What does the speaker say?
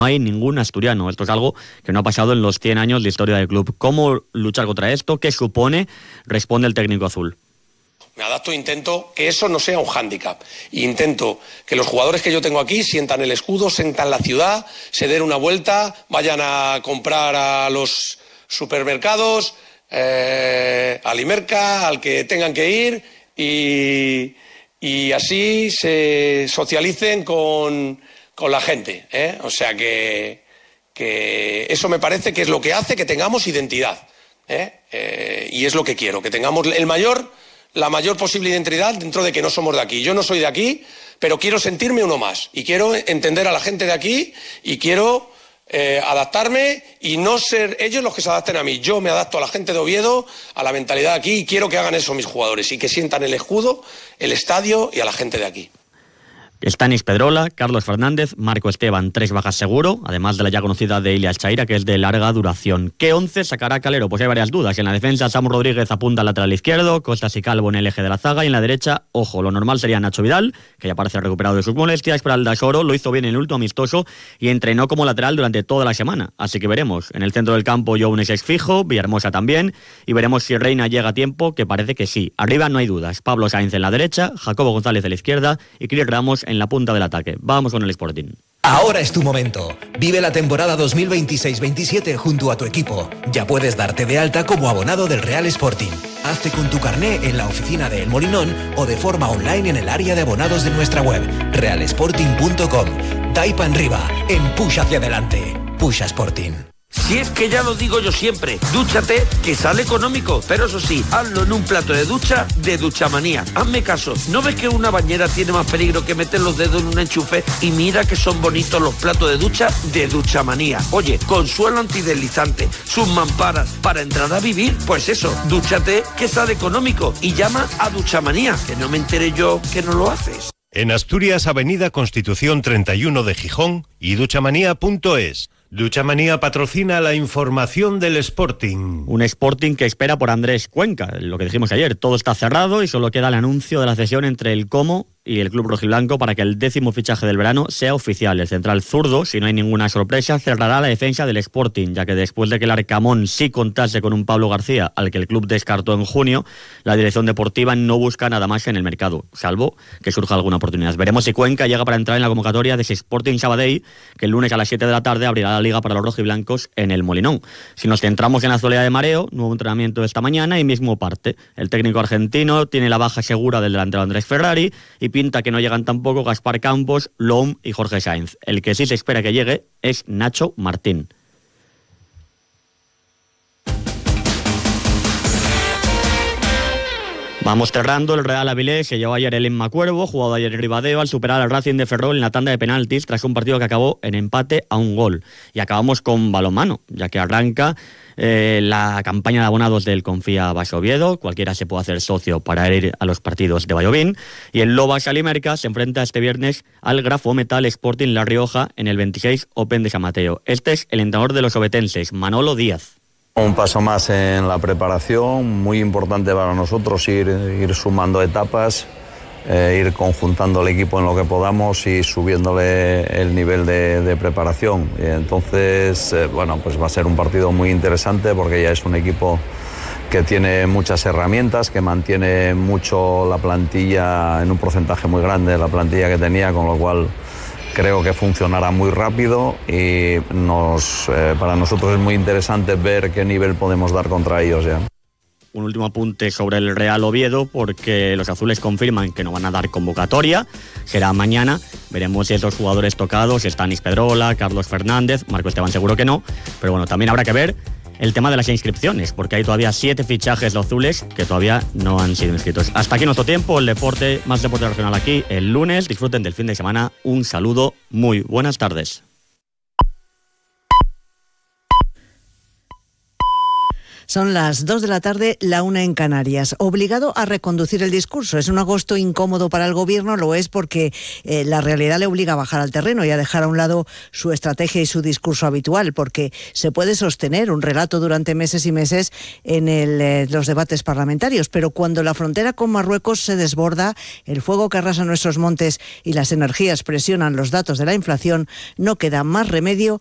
No hay ningún asturiano. Esto es algo que no ha pasado en los 100 años de historia del club. ¿Cómo luchar contra esto? ¿Qué supone? Responde el técnico azul. Me adapto e intento que eso no sea un hándicap. Intento que los jugadores que yo tengo aquí sientan el escudo, sientan la ciudad, se den una vuelta, vayan a comprar a los supermercados, al Imerca, al que tengan que ir y así se socialicen con la gente, ¿eh? O sea que eso me parece que es lo que hace que tengamos identidad, ¿eh? Y es lo que quiero, que tengamos la mayor posible identidad dentro de que no somos de aquí. Yo no soy de aquí, pero quiero sentirme uno más y quiero entender a la gente de aquí y quiero adaptarme y no ser ellos los que se adapten a mí. Yo me adapto a la gente de Oviedo, a la mentalidad de aquí y quiero que hagan eso mis jugadores y que sientan el escudo, el estadio y a la gente de aquí. Stanis Pedrola, Carlos Fernández, Marco Esteban, 3 bajas seguro, además de la ya conocida de Ilias Chaira, que es de larga duración. ¿Qué 11 sacará Calero? Pues hay varias dudas. En la defensa, Samu Rodríguez apunta al lateral izquierdo, Costas y Calvo en el eje de la zaga, y en la derecha, ojo, lo normal sería Nacho Vidal, que ya parece recuperado de sus molestias, pero Aldasoro lo hizo bien en el último amistoso y entrenó como lateral durante toda la semana. Así que veremos. En el centro del campo, Jounes es fijo, Villahermosa también, y veremos si Reina llega a tiempo, que parece que sí. Arriba no hay dudas. Pablo Sainz en la derecha, Jacobo González a la izquierda y Cris Ramos en la punta del ataque. Vamos con el Sporting. Ahora es tu momento. Vive la temporada 2026-27 junto a tu equipo. Ya puedes darte de alta como abonado del Real Sporting. Hazte con tu carné en la oficina de El Molinón o de forma online en el área de abonados de nuestra web, realsporting.com. Taipa arriba, empuja hacia adelante. Pusha Sporting. Si es que ya lo digo yo siempre, dúchate que sale económico, pero eso sí, hazlo en un plato de ducha de Duchamanía. Hazme caso, ¿no ves que una bañera tiene más peligro que meter los dedos en un enchufe? Y mira que son bonitos los platos de ducha de Duchamanía. Oye, con suelo antideslizante, sus mamparas, para entrar a vivir, pues eso, dúchate que sale económico y llama a Duchamanía, que no me enteré yo que no lo haces. En Asturias, Avenida Constitución 31 de Gijón y duchamanía.es. Duchamanía patrocina la información del Sporting. Un Sporting que espera por Andrés Cuenca, lo que dijimos ayer. Todo está cerrado y solo queda el anuncio de la cesión entre el Como y el club rojiblanco para que el 10º fichaje del verano sea oficial. El central zurdo, si no hay ninguna sorpresa, cerrará la defensa del Sporting, ya que después de que el Arcamón sí contase con un Pablo García, al que el club descartó en junio, la dirección deportiva no busca nada más en el mercado, salvo que surja alguna oportunidad. Veremos si Cuenca llega para entrar en la convocatoria de ese Sporting Sabadell, que el lunes a las 7 de la tarde abrirá la liga para los rojiblancos en el Molinón. Si nos centramos en la actualidad de Mareo, nuevo entrenamiento esta mañana y mismo parte. El técnico argentino tiene la baja segura del delantero Andrés Ferrari y pinta que no llegan tampoco Gaspar Campos, Lom y Jorge Sainz. El que sí se espera que llegue es Nacho Martín. Vamos cerrando. El Real Avilés se llevó ayer el Emma Cuervo, jugado ayer en Ribadeo, al superar al Racing de Ferrol en la tanda de penaltis tras un partido que acabó en empate a un gol. Y acabamos con balonmano, ya que arranca la campaña de abonados del Confía Baix Oviedo. Cualquiera se puede hacer socio para ir a los partidos de Vallovín. Y el Lobas Alimerca se enfrenta este viernes al Grafo Metal Sporting La Rioja en el 26 Open de San Mateo. Este es el entrenador de los obetenses, Manolo Díaz. Un paso más en la preparación, muy importante para nosotros ir sumando etapas, ir conjuntando el equipo en lo que podamos y subiéndole el nivel de preparación. Y entonces, pues va a ser un partido muy interesante porque ya es un equipo que tiene muchas herramientas, que mantiene mucho la plantilla, en un porcentaje muy grande la plantilla que tenía, con lo cual creo que funcionará muy rápido y para nosotros es muy interesante ver qué nivel podemos dar contra ellos ya. Un último apunte sobre el Real Oviedo, porque los azules confirman que no van a dar convocatoria. Será mañana. Veremos si esos jugadores tocados, Stanis Pedrola, Carlos Fernández, Marco Esteban seguro que no. Pero bueno, también habrá que ver el tema de las inscripciones, porque hay todavía 7 fichajes de azules que todavía no han sido inscritos. Hasta aquí nuestro tiempo, el deporte, más deporte regional aquí el lunes. Disfruten del fin de semana. Un saludo, muy buenas tardes. Son las 2 de la tarde, la 1 en Canarias. Obligado a reconducir el discurso. Es un agosto incómodo para el gobierno, lo es porque la realidad le obliga a bajar al terreno y a dejar a un lado su estrategia y su discurso habitual, porque se puede sostener un relato durante meses y meses en los debates parlamentarios, pero cuando la frontera con Marruecos se desborda, el fuego que arrasa nuestros montes y las energías presionan los datos de la inflación, no queda más remedio